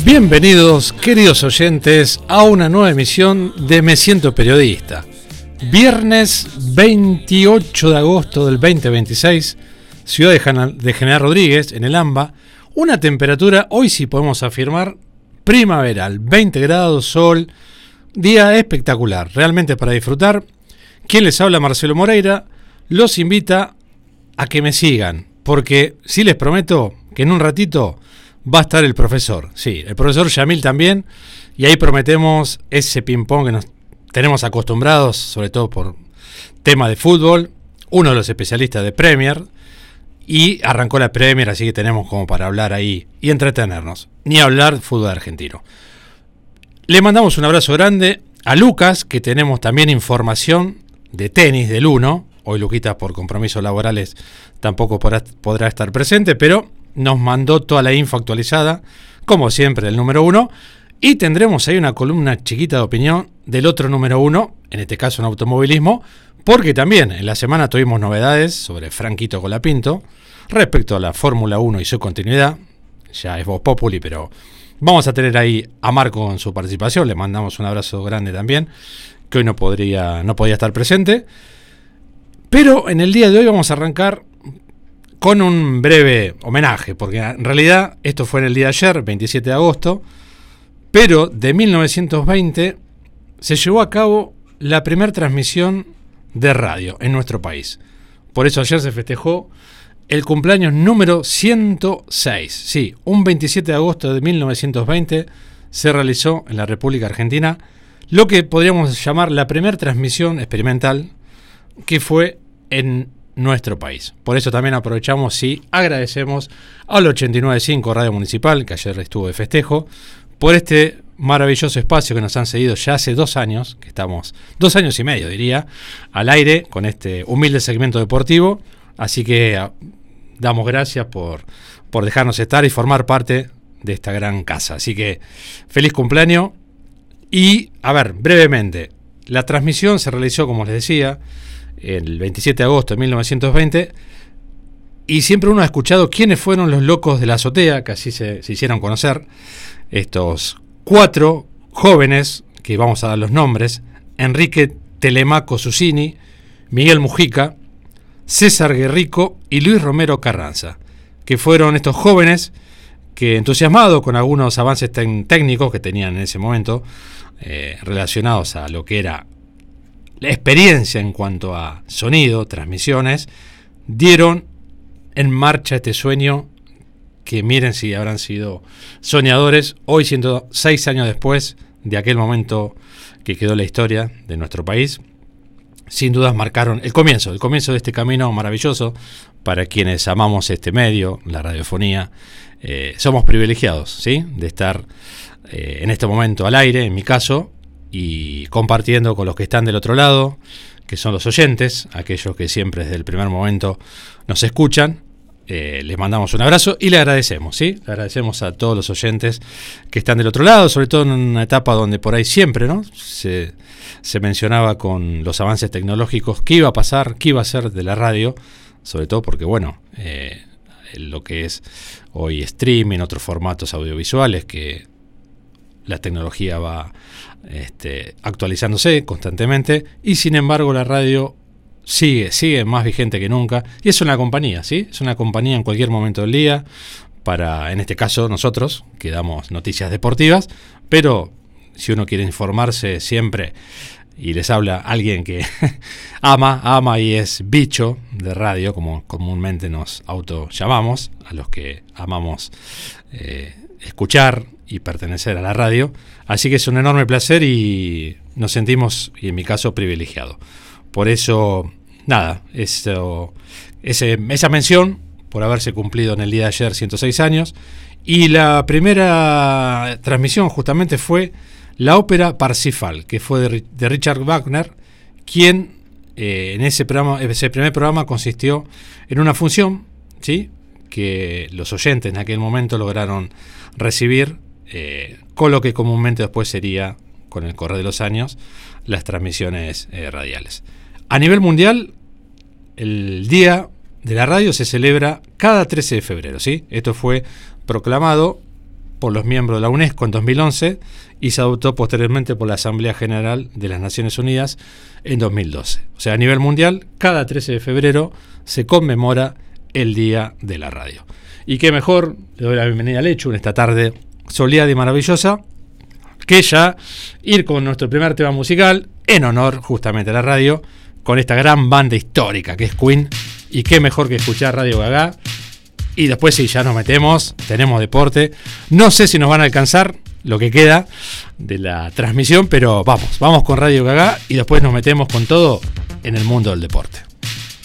Bienvenidos, queridos oyentes, a una nueva emisión de Me Siento Periodista. Viernes 28 de agosto del 2026, ciudad de General Rodríguez, en el AMBA. Una temperatura, hoy sí podemos afirmar, primaveral, 20 grados, sol, día espectacular, realmente para disfrutar. Quien les habla, Marcelo Moreira, los invita a que me sigan, porque sí les prometo que en un ratito va a estar el profesor, sí, el profesor Yamil también, y ahí prometemos ese ping-pong que nos tenemos acostumbrados, sobre todo por tema de fútbol, uno de los especialistas de Premier, y arrancó la Premier, así que tenemos como para hablar ahí y entretenernos, ni hablar fútbol argentino. Le mandamos un abrazo grande a Lucas, que tenemos también información de tenis del 1, hoy Luquita por compromisos laborales tampoco podrá estar presente, pero nos mandó toda la info actualizada, como siempre, del número 1, y tendremos ahí una columna chiquita de opinión del otro número 1, en este caso en automovilismo, porque también en la semana tuvimos novedades sobre Franquito Colapinto respecto a la Fórmula 1 y su continuidad. Ya es voz populi, pero vamos a tener ahí a Marco con su participación, le mandamos un abrazo grande también, que hoy no podía estar presente, pero en el día de hoy vamos a arrancar con un breve homenaje, porque en realidad esto fue en el día de ayer, 27 de agosto, pero de 1920 se llevó a cabo la primera transmisión de radio en nuestro país. Por eso ayer se festejó el cumpleaños número 106. Sí, un 27 de agosto de 1920 se realizó en la República Argentina lo que podríamos llamar la primera transmisión experimental que fue en nuestro país. Por eso también aprovechamos y agradecemos al 89.5 Radio Municipal, que ayer estuvo de festejo, por este maravilloso espacio que nos han cedido ya hace 2 años, que estamos 2 años y medio, diría, al aire con este humilde segmento deportivo. Así que damos gracias por dejarnos estar y formar parte de esta gran casa. Así que feliz cumpleaños. Y, a ver, brevemente, la transmisión se realizó, como les decía, el 27 de agosto de 1920, y siempre uno ha escuchado quiénes fueron los locos de la azotea, que así se hicieron conocer, estos 4 jóvenes, que vamos a dar los nombres: Enrique Telemaco Susini, Miguel Mujica, César Guerrico y Luis Romero Carranza, que fueron estos jóvenes que, entusiasmados con algunos avances técnicos que tenían en ese momento, relacionados a lo que era la experiencia en cuanto a sonido, transmisiones, dieron en marcha este sueño que, miren si habrán sido soñadores, hoy 106 años después de aquel momento que quedó en la historia de nuestro país. Sin dudas marcaron el comienzo de este camino maravilloso para quienes amamos este medio, la radiofonía. Somos privilegiados, ¿sí?, de estar en este momento al aire, en mi caso, y compartiendo con los que están del otro lado, que son los oyentes, aquellos que siempre desde el primer momento nos escuchan. Les mandamos un abrazo y le agradecemos, ¿sí? Le agradecemos a todos los oyentes que están del otro lado, sobre todo en una etapa donde por ahí siempre, ¿no?, se mencionaba con los avances tecnológicos qué iba a pasar, qué iba a ser de la radio, sobre todo porque, bueno, lo que es hoy streaming, otros formatos audiovisuales, que la tecnología va actualizándose constantemente, y sin embargo la radio sigue más vigente que nunca, y es una compañía, ¿sí? Es una compañía en cualquier momento del día para, en este caso, nosotros que damos noticias deportivas, pero si uno quiere informarse siempre, y les habla alguien que ama y es bicho de radio, como comúnmente nos auto llamamos a los que amamos escuchar y pertenecer a la radio. Así que es un enorme placer y nos sentimos, y en mi caso, privilegiados. Por eso, nada, esa mención por haberse cumplido en el día de ayer 106 años. Y la primera transmisión justamente fue la ópera Parsifal, que fue de Richard Wagner, quien en ese primer programa consistió en una función, ¿sí?, que los oyentes en aquel momento lograron recibir, con lo que comúnmente después sería, con el correr de los años, las transmisiones radiales. A nivel mundial, el Día de la Radio se celebra cada 13 de febrero, ¿sí? Esto fue proclamado por los miembros de la UNESCO en 2011 y se adoptó posteriormente por la Asamblea General de las Naciones Unidas en 2012. O sea, a nivel mundial, cada 13 de febrero se conmemora el Día de la Radio. Y qué mejor, le doy la bienvenida a Lechu en esta tarde soleada y maravillosa, que ya ir con nuestro primer tema musical en honor justamente a la radio, con esta gran banda histórica que es Queen. Y qué mejor que escuchar Radio Gaga. Y después sí, ya nos metemos, tenemos deporte. No sé si nos van a alcanzar lo que queda de la transmisión, pero vamos con Radio Gaga y después nos metemos con todo en el mundo del deporte.